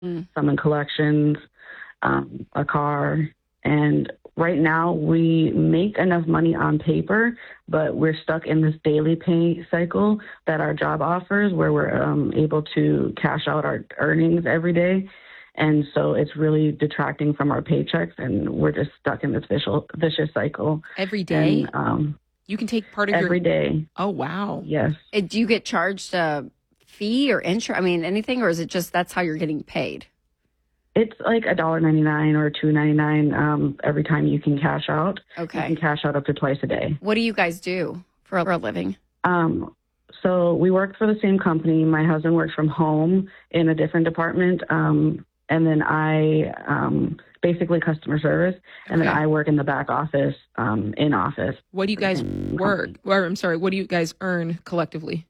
some in collections, a car. And right now we make enough money on paper, but we're stuck in this daily pay cycle that our job offers where we're able to cash out our earnings every day. And so it's really detracting from our paychecks, and we're just stuck in this vicious cycle. Every day? And, you can take part of every day. Oh, wow. Yes. Do you get charged a fee or insurance? I mean, anything, or is it just that's how you're getting paid? It's like $1.99 or $2.99 every time you can cash out. Okay. You can cash out up to twice a day. What do you guys do for a living? So we work for the same company. My husband works from home in a different department. And then I basically customer service. And then I work in the back office, in office. What do you guys what do you guys earn collectively?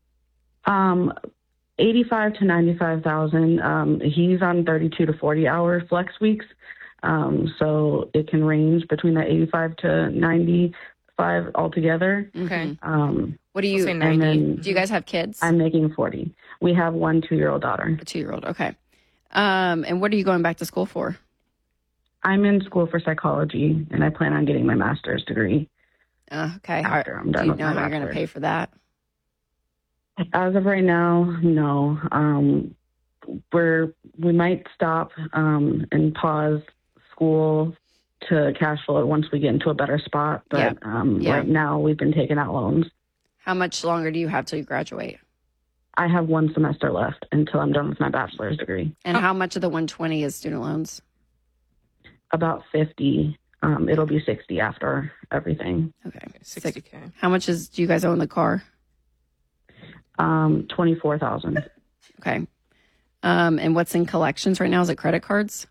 85 to 95,000. He's on 32 to 40 hour flex weeks. So it can range between the 85 to 95 altogether. Okay. What do you say? 90? Do you guys have kids? I'm making 40. We have 1 2-year-old daughter. A 2-year-old. Okay. And what are you going back to school for? I'm in school for psychology, and I plan on getting my master's degree. Okay. After I'm done do you with know my how you're going to bachelor's. pay for that? As of right now, no. We might stop and pause school to cash flow it once we get into a better spot. But right now, we've been taking out loans. How much longer do you have till you graduate? I have 1 semester left until I'm done with my bachelor's degree. And how much of the 120 is student loans? About 50. It'll be 60 after everything. Okay. 60K. How much do you guys own the car? 24,000. Okay. And what's in collections right now? Is it credit cards?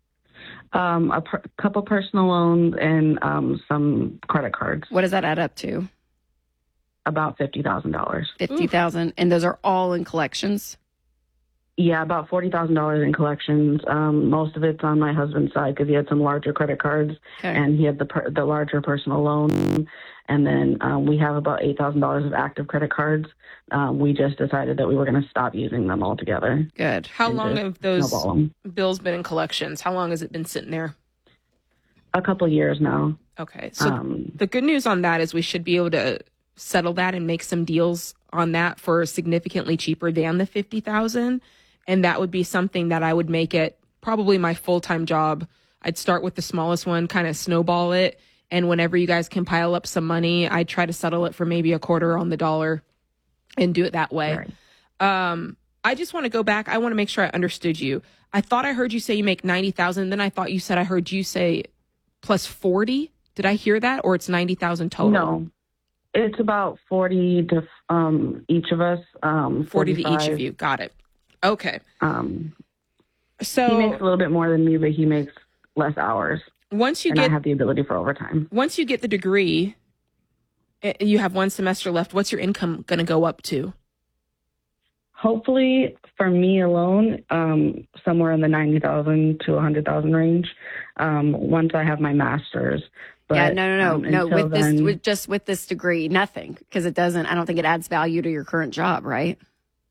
Couple personal loans and some credit cards. What does that add up to? About $50,000. 50,000, and those are all in collections. Yeah, about $40,000 in collections. Most of it's on my husband's side because he had some larger credit cards, and he had the larger personal loan. And then we have about $8,000 of active credit cards. We just decided that we were going to stop using them altogether. Good. How long have those bills been in collections? How long has it been sitting there? A couple years now. Okay. So the good news on that is we should be able to settle that and make some deals on that for significantly cheaper than the $50,000. And that would be something that I would make it probably my full-time job. I'd start with the smallest one, kind of snowball it. And whenever you guys can pile up some money, I'd try to settle it for maybe a quarter on the dollar and do it that way. Right. I just want to go back. I want to make sure I understood you. I thought I heard you say you make 90,000. Then I thought you said I heard you say plus 40. Did I hear that? Or it's 90,000 total? No. It's about 40 to each of us. 40 to each of you. Got it. Okay. So he makes a little bit more than me, but he makes less hours. I have the ability for overtime. Once you get the degree, you have 1 semester left. What's your income going to go up to? Hopefully, for me alone, somewhere in the 90,000 to 100,000 range. Once I have my master's. But, no. With this degree, nothing, because it doesn't. I don't think it adds value to your current job, right?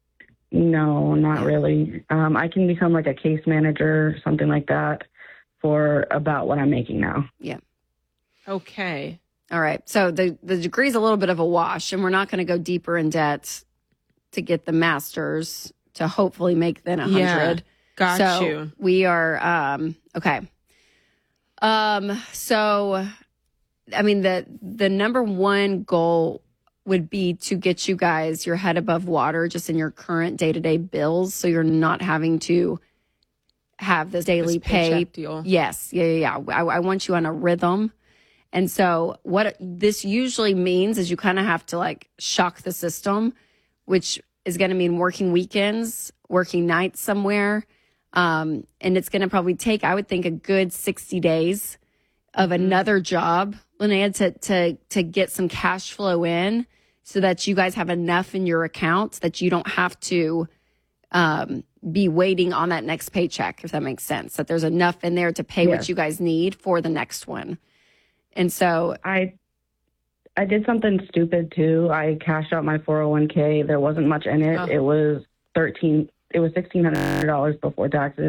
No, not really. I can become like a case manager, something like that, for about what I'm making now. Yeah. Okay. All right. So the degree is a little bit of a wash, and we're not going to go deeper in debt to get the master's to hopefully make then 100. Yeah, got so you. We are okay. So I mean the number one goal would be to get you guys your head above water just in your current day-to-day bills, so you're not having to have this daily pay deal. Yes. Yeah. I want you on a rhythm. And so what this usually means is you kind of have to like shock the system, which is going to mean working weekends, working nights somewhere. And it's going to probably take, I would think, a good 60 days of another job, Linnea, to get some cash flow in so that you guys have enough in your account that you don't have to be waiting on that next paycheck, if that makes sense, that there's enough in there to pay what you guys need for the next one. And so I did something stupid too. I cashed out my 401k. There wasn't much in it. It was it was $1,600 before taxes.